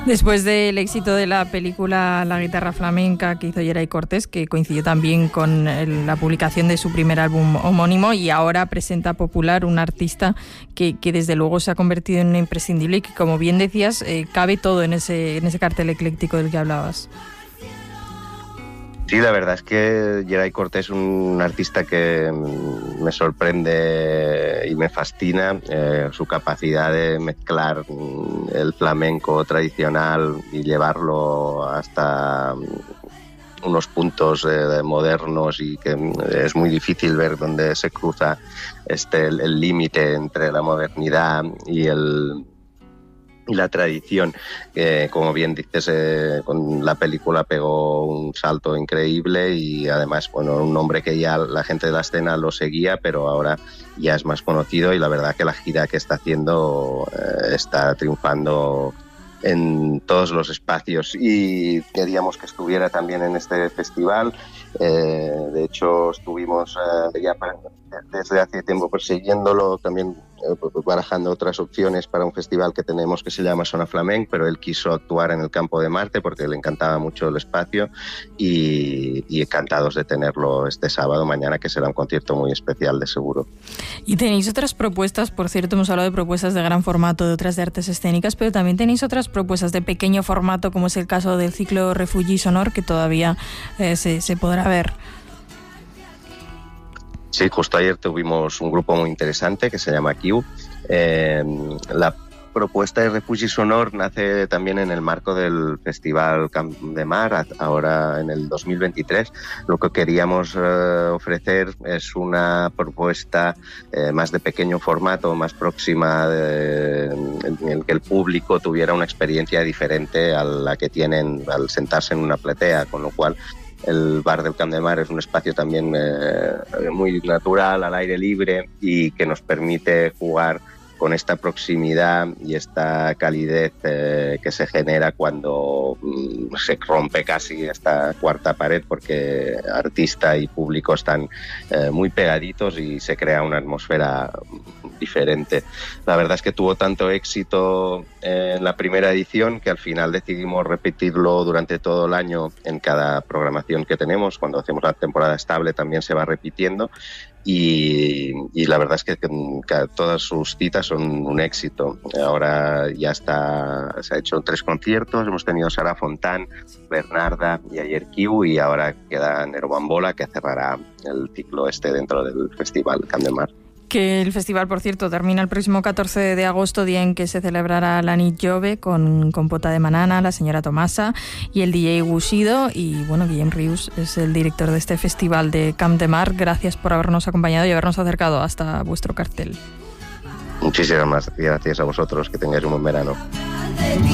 Después del éxito de la película La guitarra flamenca que hizo Geray Cortés, que coincidió también con la publicación de su primer álbum homónimo, y ahora presenta Popular, un artista que desde luego se ha convertido en un imprescindible y que, como bien decías, cabe todo en ese cartel ecléctico del que hablabas. Sí, la verdad es que Geray Cortés es un artista que me sorprende y me fascina, su capacidad de mezclar el flamenco tradicional y llevarlo hasta unos puntos modernos, y que es muy difícil ver dónde se cruza el límite entre la modernidad y la tradición. Como bien dices, con la película pegó un salto increíble, y además, bueno, un hombre que ya la gente de la escena lo seguía, pero ahora ya es más conocido, y la verdad que la gira que está haciendo está triunfando en todos los espacios, y queríamos que estuviera también en este festival. De hecho, estuvimos ya desde hace tiempo persiguiéndolo, también barajando otras opciones para un festival que tenemos que se llama Sona Flamenc, pero él quiso actuar en el Campo de Marte porque le encantaba mucho el espacio, y encantados de tenerlo este sábado, mañana, que será un concierto muy especial de seguro. Y tenéis otras propuestas, por cierto, hemos hablado de propuestas de gran formato, de otras de artes escénicas, pero también tenéis otras propuestas de pequeño formato, como es el caso del ciclo Refugi Sonor, que todavía se podrá ver. Sí, justo ayer tuvimos un grupo muy interesante que se llama Q. La propuesta de Refugi Sonor nace también en el marco del Festival Camp de Mar, ahora en el 2023. Lo que queríamos ofrecer es una propuesta más de pequeño formato, más próxima, en el que el público tuviera una experiencia diferente a la que tienen al sentarse en una platea, con lo cual el bar del Camp de Mar es un espacio también muy natural, al aire libre, y que nos permite jugar con esta proximidad y esta calidez que se genera cuando se rompe casi esta cuarta pared, porque artista y público están muy pegaditos y se crea una atmósfera diferente. La verdad es que tuvo tanto éxito en la primera edición que al final decidimos repetirlo durante todo el año en cada programación que tenemos. Cuando hacemos la temporada estable también se va repitiendo, y la verdad es que todas sus citas son un éxito. Ahora ya se ha hecho 3 conciertos, hemos tenido Sara Fontán, Bernarda y ayer Q, y ahora queda Nero Bambola, que cerrará el ciclo dentro del Festival Camp de Mar. Que el festival, por cierto, termina el próximo 14 de agosto, día en que se celebrará la nit Jove con Compota de Manana, la señora Tomasa y el DJ Bushido. Y bueno, Guillem Rius es el director de este festival de Camp de Mar. Gracias por habernos acompañado y habernos acercado hasta vuestro cartel. Muchísimas gracias a vosotros, que tengáis un buen verano.